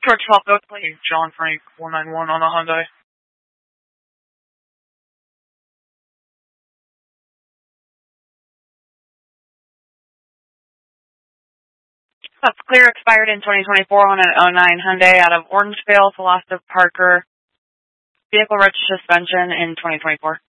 George Pop Oakley, John Frank 491 on the Hyundai. That's clear, expired in 2024 on an '09 Hyundai out of Orangevale to Lost of Parker. Vehicle rich suspension in 2024.